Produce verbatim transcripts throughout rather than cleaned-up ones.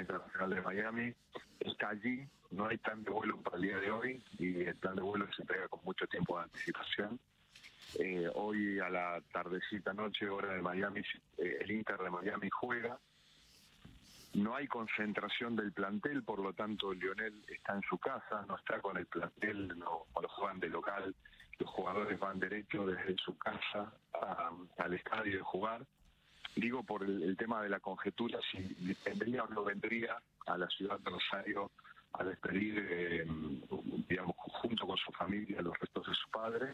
Internacional de Miami, está allí, no hay plan de vuelo para el día de hoy y el plan de vuelo se entrega con mucho tiempo de anticipación. Eh, hoy a la tardecita noche, hora de Miami, eh, el Inter de Miami juega. No hay concentración del plantel, por lo tanto Lionel está en su casa, no está con el plantel, no, cuando juegan de local, los jugadores van derecho desde su casa a, al estadio de jugar. Digo por el, el tema de la conjetura, si vendría o no vendría a la ciudad de Rosario a despedir, eh, digamos, junto con su familia, los restos de su padre.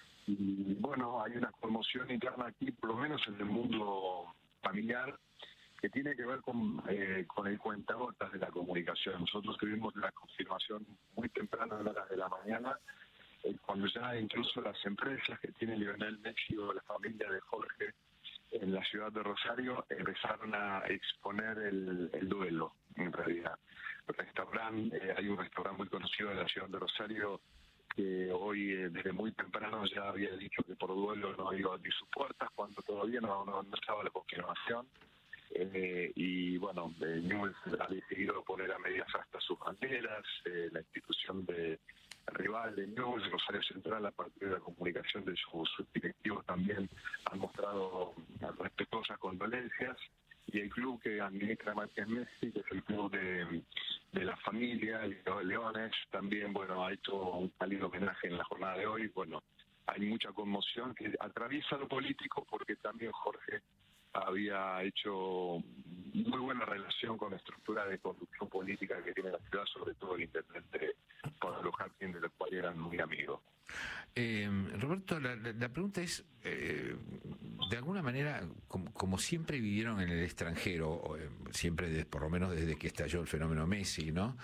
Y bueno, hay una conmoción interna aquí, por lo menos en el mundo familiar, que tiene que ver con, eh, con el cuentagotas de la comunicación. Nosotros tuvimos la confirmación muy temprano, a las horas de la mañana, eh, cuando ya incluso las empresas que tiene Lionel Messi o la familia de Jorge en la ciudad de Rosario empezaron a exponer el, el duelo, en realidad. Restaurante, eh, hay un restaurante muy conocido en la ciudad de Rosario que hoy, eh, desde muy temprano, ya había dicho que por duelo no iba a abrir sus puertas, cuando todavía no, no, no estaba la confirmación. Eh, y bueno, eh, Newell's ha decidido poner a medias hasta sus banderas, eh, la institución de rival de Newell's, Rosario Central, a partir de la comunicación de sus, sus directivos, también han mostrado respetuosas condolencias, y el club que administra Márquez Messi, que es el club de, de la familia, Leones, también bueno ha hecho un cálido homenaje en la jornada de hoy. Bueno, hay mucha conmoción que atraviesa lo político, porque también Jorge había hecho muy buena relación con la estructura de conducción política que tiene la ciudad, sobre todo el intendente Pablo Jardín, de los cuales eran muy amigos. Eh, Roberto, la, la, la pregunta es, eh, de alguna manera, como, como siempre vivieron en el extranjero, eh, siempre de, por lo menos desde que estalló el fenómeno Messi, ¿no?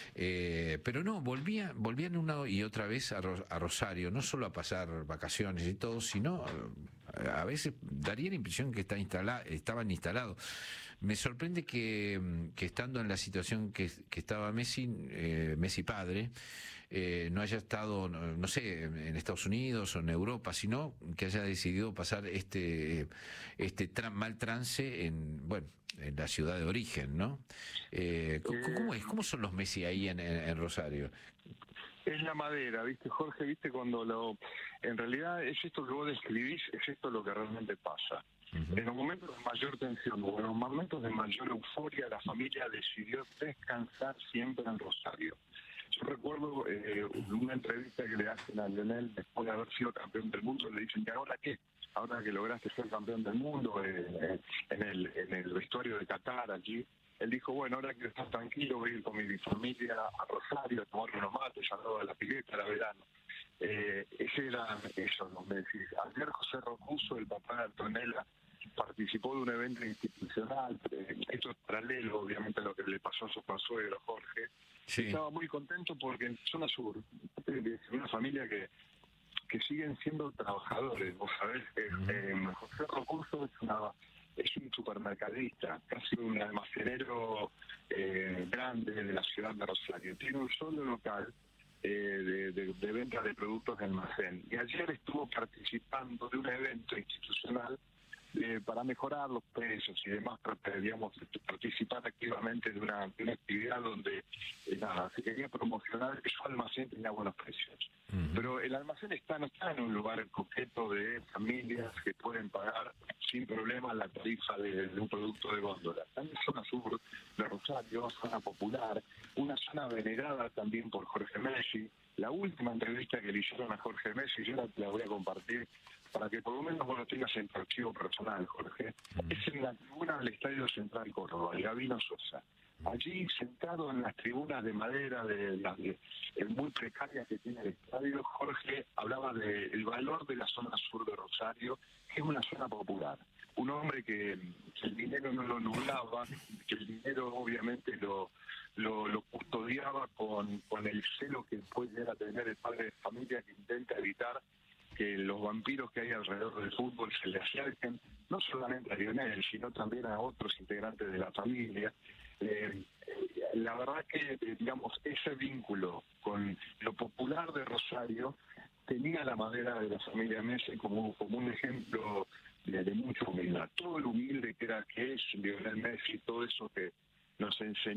Eh, pero no, volvían, volvían una y otra vez a, a Rosario, no solo a pasar vacaciones y todo, sino a, a veces daría la impresión que está instalado, estaban instalados. Me sorprende que, que estando en la situación que, que estaba Messi, eh, Messi padre, eh, no haya estado, no, no sé, en Estados Unidos o en Europa, sino que haya decidido pasar este este tra mal trance en, bueno, en la ciudad de origen, ¿no? Eh, ¿Cómo es? ¿Cómo son los Messi ahí en, en, en Rosario? Es la madera, ¿viste, Jorge? ¿Viste cuando lo... En realidad es esto que vos describís, es esto lo que realmente pasa. Uh-huh. En los momentos de mayor tensión o en los momentos de mayor euforia, la familia decidió descansar siempre en Rosario. Yo recuerdo eh, una entrevista que le hacen a Lionel después de haber sido campeón del mundo, le dicen, ¿y ahora qué? Ahora que lograste ser campeón del mundo eh, en, el, en el vestuario de Qatar allí, él dijo, bueno, ahora que estás tranquilo, voy a ir con mi familia a Rosario a tomar unos mates al lado de la pileta, era verano. Eh, ese era eso, ¿no? Me decís, ayer José Rocuso, el papá de Antonella, participó de un evento institucional, eh, esto es paralelo obviamente a lo que le pasó a su suegro Jorge. Sí. Estaba muy contento porque en zona sur, una familia que que siguen siendo trabajadores, vos sabés, eh, eh, José Rocuso es una es un supermercadista, casi un almacenero eh, grande de la ciudad de Rosario, tiene un solo local eh, de, de, de venta de productos de almacén, y ayer estuvo participando de un evento institucional Eh, para mejorar los precios y demás, digamos, participar activamente de una, de una actividad donde eh, nada, se quería promocionar que su almacén tenía buenos precios. Uh-huh. Pero el almacén está, no está en un lugar concreto de familias que pueden pagar sin problema la tarifa de, de un producto de góndola. Está en la zona sur de Rosario, zona popular, una zona venerada también por Jorge Messi. La última entrevista que le hicieron a Jorge Messi, yo la, la voy a compartir para que por lo menos vos lo tengas en tu archivo personal, Jorge. Mm. Es en la tribuna del Estadio Central Córdoba, el Gabino Sosa. Allí, sentado en las tribunas de madera, de las de, de muy precarias que tiene el estadio, Jorge hablaba del de valor de la zona sur de Rosario, que es una zona popular. Un hombre que, que el dinero no lo nublaba, que el dinero obviamente lo... Lo, lo custodiaba con, con el celo que puede llegar a tener el padre de familia, que intenta evitar que los vampiros que hay alrededor del fútbol se le acerquen, no solamente a Lionel, sino también a otros integrantes de la familia. Eh, la verdad que, digamos, ese vínculo con lo popular de Rosario tenía la madera de la familia Messi como, como un ejemplo de, de mucha humildad. Todo lo humilde que era que es Lionel Messi, todo eso que nos enseñó